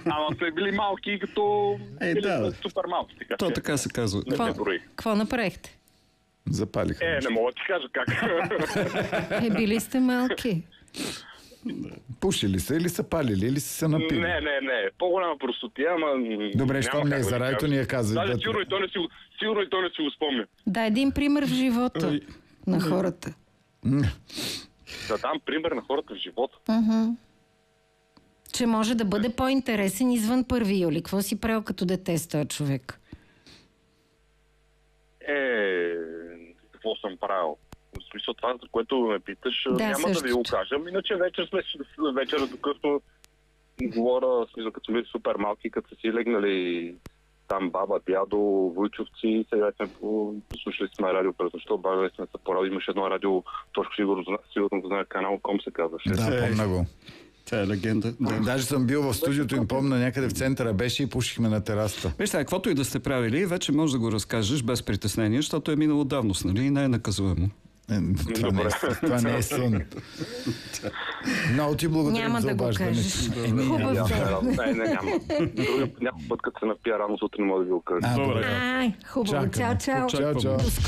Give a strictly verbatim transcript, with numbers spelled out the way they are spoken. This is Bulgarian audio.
Ама сме били малки, като Е, били да. супер малки. Така, То че така се казва. не се Какво, брои. какво направихте? Запалиха. Е, нещо. не мога да ти кажа как. Е, били сте малки. Пушили са или са палили, или са се напили? Не, не, не. По-голяма простотия, ама... Добре, няма щом не как е да за ти Райто, кажа. ние казваме. Даже да- сигурно и той не си, го- сигурно и той не си го спомня. Да, един пример в живота Ай. на хората. Да дам пример на хората в живота. Че може да бъде по-интересен извън първи юли. Какво си правил като дете с този човек? Е, какво съм правил? В смисъл това, за което ме питаш, Да, няма да ви го същото. кажа. Иначе вечер сме вечера до късно говоря, в смисъл, като сме били супер малки, като са си легнали там баба, дядо, войчовци, сега сме по- слушали сме радио през нощта, обаждали сме се по радио, имаше едно радио, точно сигурно, зна- сигурно го знае, канал Ком се казваше. Да, помня го. Тя е легенда. Да. Даже съм бил в студиото им, помня, някъде в центъра беше и пушихме на терасата. Виж, сега, каквото и да сте правили, вече можеш да го разкажеш без притеснение, защото е минало давност, нали? И не е наказуемо. Е, това, не е, това не е сън. Много ти благодаря Няма за да го обаждането. кажеш. Еми, Хубав Няма, ден. не, не, няма. Другия някой път, като се напия рано сутрин, мога да ви го кажа. А, Добре. Ай, хубаво. Чакаме. Чао, чао. Чао, чао. До скоро.